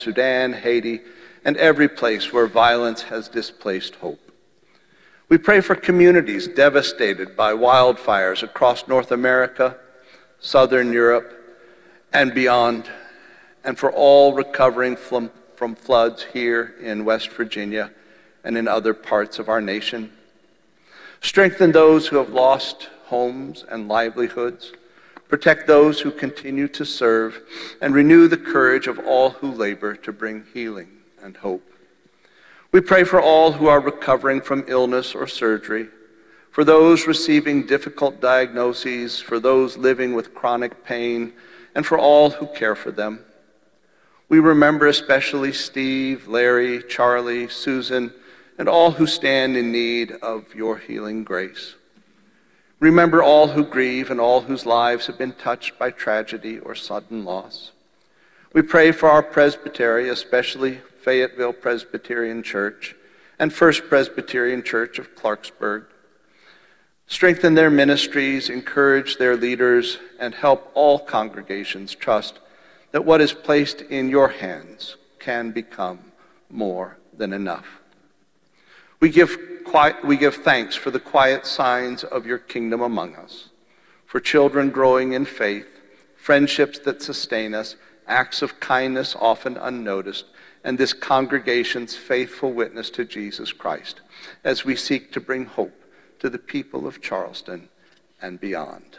Sudan, Haiti, and every place where violence has displaced hope. We pray for communities devastated by wildfires across North America, Southern Europe, and beyond, and for all recovering from floods here in West Virginia and in other parts of our nation. Strengthen those who have lost homes and livelihoods. Protect those who continue to serve, and renew the courage of all who labor to bring healing and hope. We pray for all who are recovering from illness or surgery, for those receiving difficult diagnoses, for those living with chronic pain, and for all who care for them. We remember especially Steve, Larry, Charlie, Susan, and all who stand in need of your healing grace. Remember all who grieve and all whose lives have been touched by tragedy or sudden loss. We pray for our presbytery, especially Fayetteville Presbyterian Church and First Presbyterian Church of Clarksburg. Strengthen their ministries, encourage their leaders, and help all congregations trust that what is placed in your hands can become more than enough. We give thanks for the quiet signs of your kingdom among us, for children growing in faith, friendships that sustain us, acts of kindness often unnoticed, and this congregation's faithful witness to Jesus Christ as we seek to bring hope to the people of Charleston and beyond.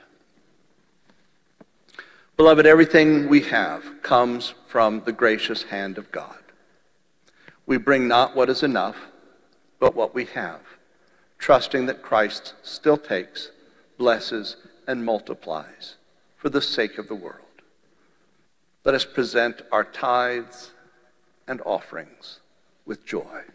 Beloved, everything we have comes from the gracious hand of God. We bring not what is enough, but what we have, trusting that Christ still takes, blesses, and multiplies for the sake of the world. Let us present our tithes and offerings with joy.